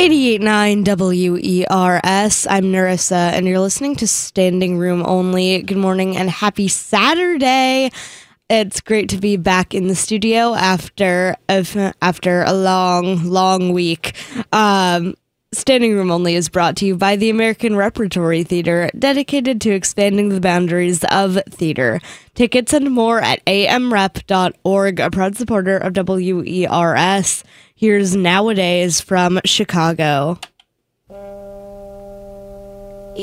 88.9 WERS. I'm Narissa, and you're listening to Standing Room Only. Good morning and happy Saturday. It's great to be back in the studio after a long week. Standing Room Only is brought to you by the American Repertory Theater, dedicated to expanding the boundaries of theater. Tickets and more at amrep.org, a proud supporter of WERS. Here's Nowadays from Chicago.